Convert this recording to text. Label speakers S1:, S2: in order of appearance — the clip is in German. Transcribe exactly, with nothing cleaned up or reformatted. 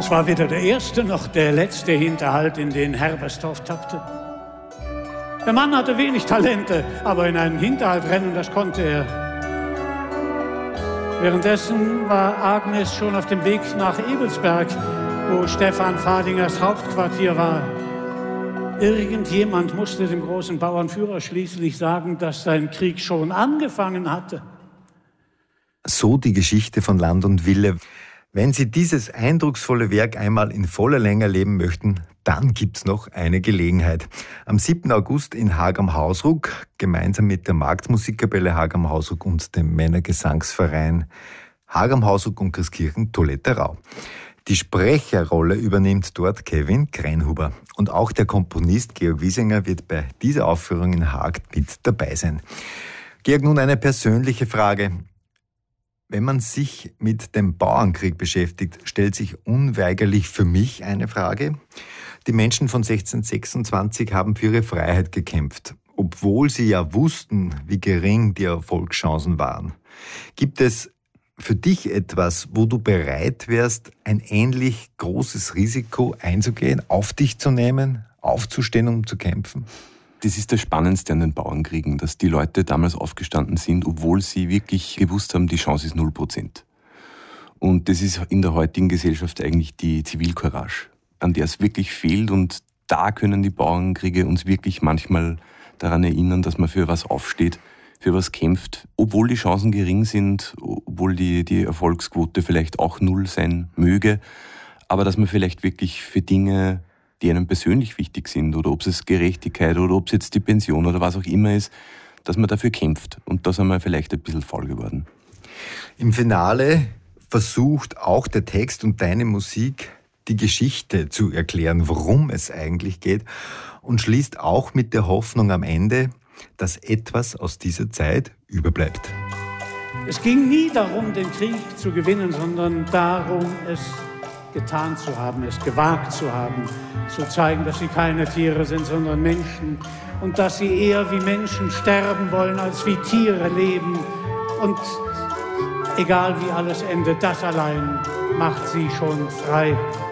S1: Es war weder der erste noch der letzte Hinterhalt, in den Herbersdorf tappte. Der Mann hatte wenig Talente, aber in einen Hinterhalt rennen, das konnte er. Währenddessen war Agnes schon auf dem Weg nach Ebelsberg, wo Stefan Fadingers Hauptquartier war. Irgendjemand musste dem großen Bauernführer schließlich sagen, dass sein Krieg schon angefangen hatte.
S2: So die Geschichte von Land und Wille. Wenn Sie dieses eindrucksvolle Werk einmal in voller Länge erleben möchten, dann gibt's noch eine Gelegenheit. Am siebten August in Haag am Hausruck, gemeinsam mit der Marktmusikkapelle Haag am Hausruck und dem Männergesangsverein Haag am Hausruck und Christkirchen Toletterau. Die Sprecherrolle übernimmt dort Kevin Kreinhuber. Und auch der Komponist Georg Wiesinger wird bei dieser Aufführung in Haag mit dabei sein. Georg, nun eine persönliche Frage. Wenn man sich mit dem Bauernkrieg beschäftigt, stellt sich unweigerlich für mich eine Frage. Die Menschen von sechzehnhundertsechsundzwanzig haben für ihre Freiheit gekämpft, obwohl sie ja wussten, wie gering die Erfolgschancen waren. Gibt es für dich etwas, wo du bereit wärst, ein ähnlich großes Risiko einzugehen, auf dich zu nehmen, aufzustehen, um zu kämpfen?
S3: Das ist das Spannendste an den Bauernkriegen, dass die Leute damals aufgestanden sind, obwohl sie wirklich gewusst haben, die Chance ist null Prozent. Und das ist in der heutigen Gesellschaft eigentlich die Zivilcourage, an der es wirklich fehlt. Und da können die Bauernkriege uns wirklich manchmal daran erinnern, dass man für was aufsteht, für was kämpft, obwohl die Chancen gering sind, obwohl die, die Erfolgsquote vielleicht auch null sein möge, aber dass man vielleicht wirklich für Dinge, die einem persönlich wichtig sind, oder ob es Gerechtigkeit oder ob es jetzt die Pension oder was auch immer ist, dass man dafür kämpft. Und da sind wir vielleicht ein bisschen faul geworden.
S2: Im Finale versucht auch der Text und deine Musik die Geschichte zu erklären, worum es eigentlich geht, und schließt auch mit der Hoffnung am Ende, dass etwas aus dieser Zeit überbleibt.
S1: Es ging nie darum, den Krieg zu gewinnen, sondern darum, es getan zu haben, es gewagt zu haben, zu zeigen, dass sie keine Tiere sind, sondern Menschen und dass sie eher wie Menschen sterben wollen, als wie Tiere leben. Und egal wie alles endet, das allein macht sie schon frei.